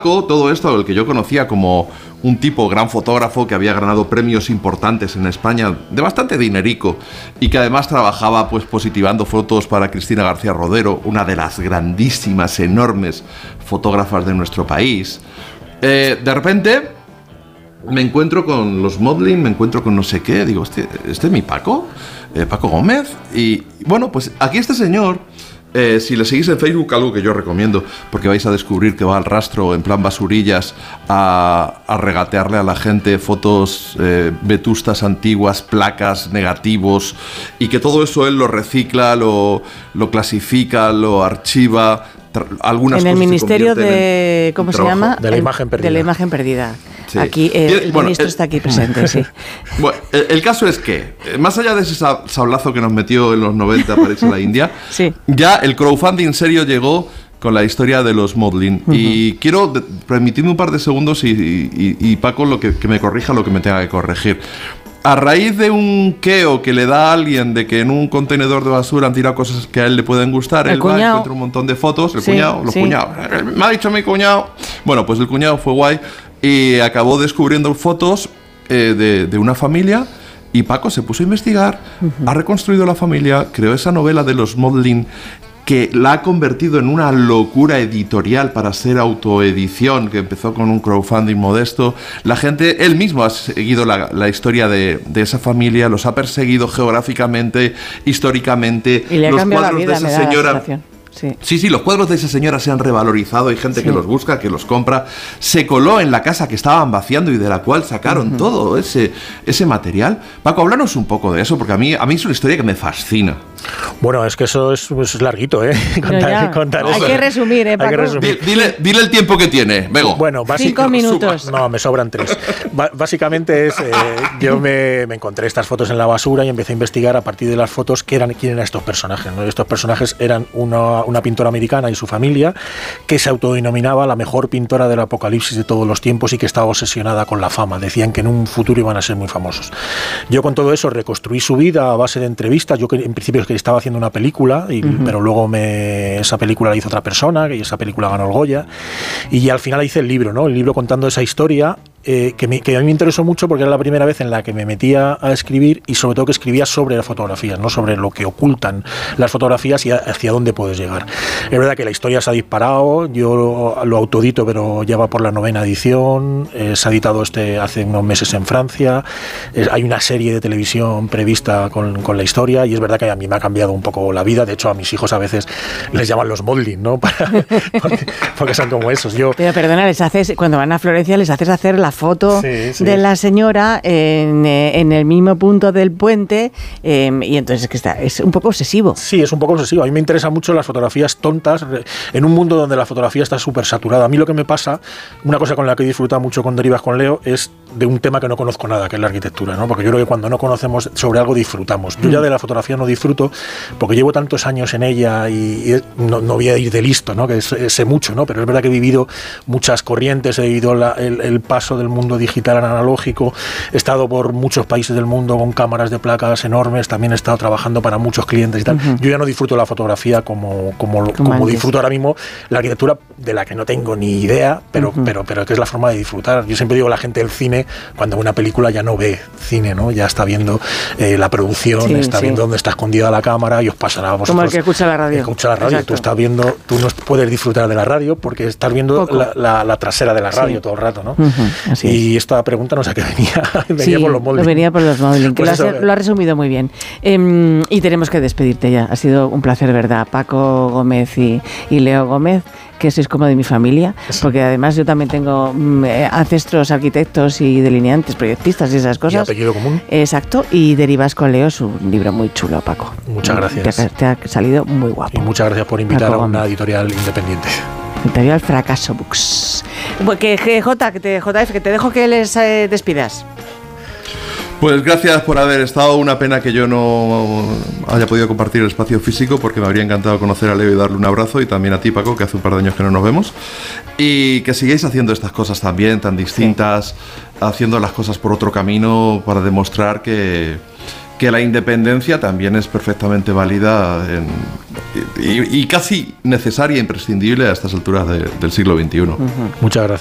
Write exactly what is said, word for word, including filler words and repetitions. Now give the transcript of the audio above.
Todo esto, el que yo conocía como un tipo gran fotógrafo que había ganado premios importantes en España, de bastante dinerico, y que además trabajaba pues positivando fotos para Cristina García Rodero, una de las grandísimas, enormes fotógrafas de nuestro país. Eh, de repente me encuentro con los modeling, me encuentro con no sé qué, digo, ¿este, este es mi Paco? Eh, Paco Gómez. Y bueno, pues aquí este señor... Eh, si le seguís en Facebook, algo que yo recomiendo, porque vais a descubrir que va al rastro en plan basurillas a, a regatearle a la gente fotos eh, vetustas antiguas, placas, negativos, y que todo eso él lo recicla, lo, lo clasifica, lo archiva. Algunas en el cosas Ministerio de... ¿Cómo se llama? De la imagen perdida. De la imagen perdida. Sí. Aquí eh, el bueno, ministro el, está aquí presente, sí. Bueno, el, el caso es que, más allá de ese sablazo que nos metió en los noventa para irse a la India, sí. ya el crowdfunding serio llegó con la historia de los modeling. Uh-huh. Y quiero de, permitirme un par de segundos y, y, y Paco lo que, que me corrija lo que me tenga que corregir. A raíz de un queo que le da a alguien de que en un contenedor de basura han tirado cosas que a él le pueden gustar, el él cuñado. va, encuentra un montón de fotos, el sí, cuñado, los sí. cuñados. Me ha dicho mi cuñado. Bueno, pues el cuñado fue guay y acabó descubriendo fotos eh, de, de una familia, y Paco se puso a investigar, uh-huh. ha reconstruido la familia, creó esa novela de los modeling que la ha convertido en una locura editorial para ser autoedición, que empezó con un crowdfunding modesto. La gente, él mismo ha seguido la, la historia de, de esa familia, los ha perseguido geográficamente, históricamente. Y le ha los cambiado cuadros la vida, de esa me da la señora. sensación. Sí. sí, sí, los cuadros de esa señora se han revalorizado, hay gente sí. que los busca, que los compra. Se coló en la casa que estaban vaciando y de la cual sacaron uh-huh. todo ese, ese material. Paco, háblanos un poco de eso, porque a mí, a mí es una historia que me fascina. Bueno, es que eso es, eso es larguito, ¿eh? Contar, no, contar hay eso. que resumir, ¿eh, Paco? Hay que resumir. Dile, dile el tiempo que tiene, Bego. Bueno, Cinco minutos. No, me sobran tres. B- básicamente es, eh, yo me, me encontré estas fotos en la basura y empecé a investigar a partir de las fotos qué eran, quién eran estos personajes, ¿no? Estos personajes eran una, una pintora americana y su familia, que se autodenominaba la mejor pintora del apocalipsis de todos los tiempos y que estaba obsesionada con la fama. Decían que en un futuro iban a ser muy famosos. Yo con todo eso reconstruí su vida a base de entrevistas. Yo en principio que estaba haciendo una película, y, uh-huh. pero luego me, esa película la hizo otra persona, y esa película ganó el Goya, y al final hice el libro, ¿no? El libro contando esa historia. Eh, que, me, que a mí me interesó mucho porque era la primera vez en la que me metía a escribir, y sobre todo que escribía sobre las fotografías, no sobre lo que ocultan las fotografías y hacia dónde puedes llegar. Es verdad que la historia se ha disparado, yo lo, lo autoedito, pero ya va por la novena edición, eh, se ha editado este hace unos meses en Francia, eh, hay una serie de televisión prevista con, con la historia, y es verdad que a mí me ha cambiado un poco la vida. De hecho, a mis hijos a veces les llaman los modeling, ¿no? Para, porque, porque son como esos. Yo, pero perdona, les haces, cuando van a Florencia les haces hacer la foto sí, sí. de la señora en, en el mismo punto del puente, eh, y entonces es que está, es un poco obsesivo. Sí, es un poco obsesivo. A mí me interesan mucho las fotografías tontas en un mundo donde la fotografía está súper saturada. A mí lo que me pasa, una cosa con la que he disfrutado mucho con Derivas con Leo, es de un tema que no conozco nada, que es la arquitectura, ¿no? Porque yo creo que cuando no conocemos sobre algo disfrutamos. Yo ya de la fotografía no disfruto porque llevo tantos años en ella y, y no, no voy a ir de listo, ¿no? Que sé mucho, ¿no? Pero es verdad que he vivido muchas corrientes, he vivido la, el, el paso del mundo digital al analógico, he estado por muchos países del mundo con cámaras de placas enormes, también he estado trabajando para muchos clientes y tal. Uh-huh. Yo ya no disfruto la fotografía como, como, como disfruto ahora mismo la arquitectura, de la que no tengo ni idea, pero, uh-huh. pero, pero que es la forma de disfrutar. Yo siempre digo a la gente del cine, cuando una película ya no ve cine, ¿no? Ya está viendo eh, la producción, sí, está sí. viendo dónde está escondida la cámara, y os pasará a vosotros. Como el que escucha la radio. Escucha la radio, tú estás viendo, tú no puedes disfrutar de la radio porque estás viendo la, la, la trasera de la radio sí. todo el rato, ¿no? Uh-huh. Así y es. Esta pregunta no sé qué venía, venía sí, por los modeling. venía por los modeling, que pues lo, has, lo has resumido muy bien. Eh, y tenemos que despedirte ya. Ha sido un placer, ¿verdad? Paco Gómez y, y Leo Gómez, que sois como de mi familia, sí. porque además yo también tengo eh, ancestros arquitectos y delineantes, proyectistas y esas cosas. Y apellido común. Exacto, y Derivas con Leo es un libro muy chulo, Paco. Muchas gracias. Te, te ha salido muy guapo. Y muchas gracias por invitar Paco a una Gómez. Editorial independiente. Editorial Fracaso Books. Que, que, J, que te, J F, que te dejo que les eh, despidas. Pues gracias por haber estado. Una pena que yo no haya podido compartir el espacio físico, porque me habría encantado conocer a Leo y darle un abrazo, y también a ti, Paco, que hace un par de años que no nos vemos, y que sigáis haciendo estas cosas también tan distintas, sí. haciendo las cosas por otro camino, para demostrar que que la independencia también es perfectamente válida en, y, y casi necesaria e imprescindible a estas alturas de, del siglo veintiuno. Uh-huh. Muchas gracias.